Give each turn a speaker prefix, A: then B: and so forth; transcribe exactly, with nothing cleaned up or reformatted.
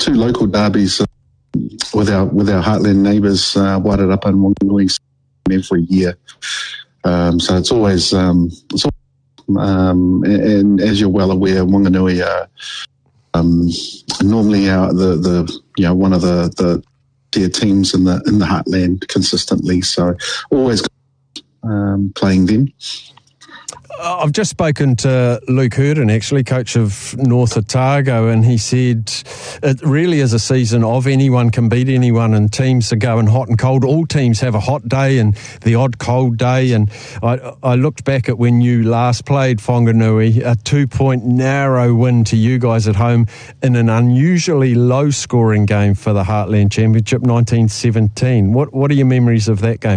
A: two local derbies uh, with our with our Heartland neighbours, uh, Wairarapa and Wanganui, every year. Um, so it's always, um, it's always um, and, and as you're well aware, Wanganui are um, normally our, the the you know one of the the their teams in the in the Heartland consistently. So always um, playing them.
B: I've just spoken to Luke Hurden, actually, coach of North Otago, and he said it really is a season of anyone can beat anyone, and teams are going hot and cold. All teams have a hot day and the odd cold day, and I, I looked back at when you last played Whanganui, a two-point narrow win to you guys at home in an unusually low-scoring game for the Heartland Championship, nineteen seventeen. What, what are your memories of that game?